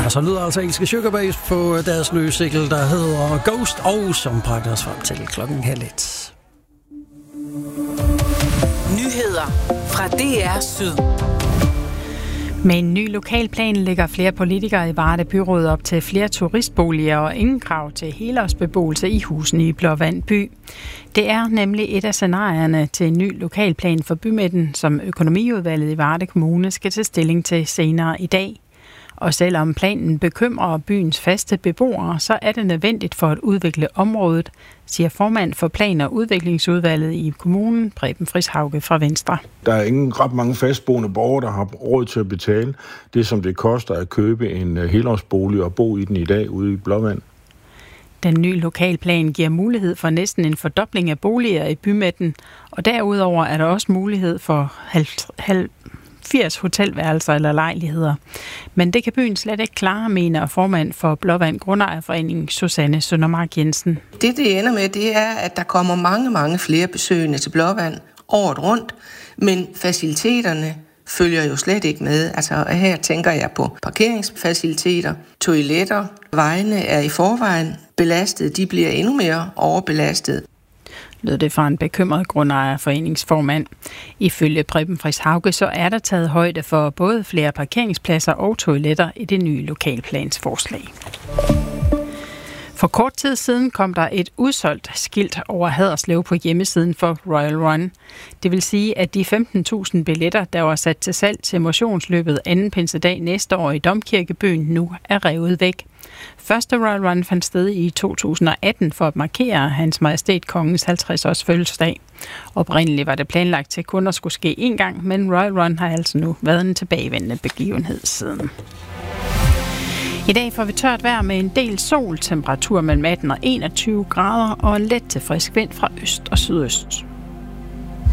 Ja, så lyder altså engelske Sugarbabes på deres nye single, der hedder Ghost, og som bragte os frem til 12:30. Nyheder fra DR Syd. Med en ny lokalplan lægger flere politikere i Varde Byråd op til flere turistboliger og ingen krav til helårsbeboelse i husene i Blåvand by. Det er nemlig et af scenarierne til en ny lokalplan for bymidten, som økonomiudvalget i Varde Kommune skal tage stilling til senere i dag. Og selvom planen bekymrer byens faste beboere, så er det nødvendigt for at udvikle området, siger formand for Plan- og Udviklingsudvalget i kommunen, Preben Friis-Hauge fra Venstre. Der er ingen ret mange fastboende borgere, der har råd til at betale det, som det koster at købe en helårsbolig og bo i den i dag ude i Blåvand. Den nye lokalplan giver mulighed for næsten en fordobling af boliger i bymidten, og derudover er der også mulighed for 80 hotelværelser eller lejligheder. Men det kan byen slet ikke klare, mener formand for Blåvand Grundejerforening, Susanne Søndermark Jensen. Det ender med, det er, at der kommer mange flere besøgende til Blåvand året rundt, men faciliteterne følger jo slet ikke med. Altså her tænker jeg på parkeringsfaciliteter, toiletter, vejene er i forvejen belastet, de bliver endnu mere overbelastet. Lød det fra en bekymret grundejerforeningsformand. Ifølge Preben Friis-Hauge så er der taget højde for både flere parkeringspladser og toiletter i det nye lokalplansforslag. For kort tid siden kom der et udsolgt skilt over Haderslev på hjemmesiden for Royal Run. Det vil sige, at de 15.000 billetter, der var sat til salg til motionsløbet anden pinsedag næste år i Domkirkebyen, nu er revet væk. Første Royal Run fandt sted i 2018 for at markere Hans Majestæt Kongens 50-års fødselsdag. Oprindeligt var det planlagt til kun at skulle ske én gang, men Royal Run har altså nu været en tilbagevendende begivenhed siden. I dag får vi tørt vejr med en del sol, temperatur mellem 18 og 21 grader og let til frisk vind fra øst og sydøst.